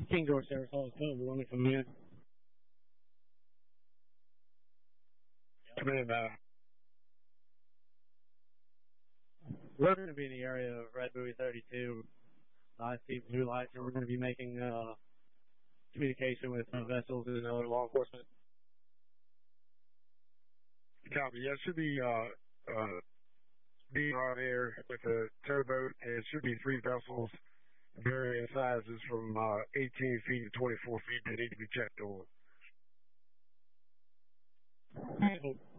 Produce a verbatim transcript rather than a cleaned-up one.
King George Sarasota Club. We want to come in. Come in, uh, we're going to be in the area of Red Buoy thirty-two. I see blue lights, and we're going to be making uh, communication with uh, vessels and other law enforcement. Copy. Yeah, it should be uh, uh, being on there with a towboat, and it should be three vessels, varying sizes from uh, eighteen feet to twenty-four feet that need to be checked on.